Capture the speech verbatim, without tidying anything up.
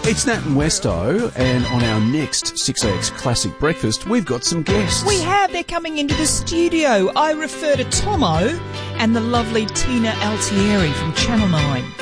It's Nat and Westo, and on our next six A X Classic Breakfast, we've got some guests. We have. They're coming into the studio. I refer to Tomo and the lovely Tina Altieri from Channel nine.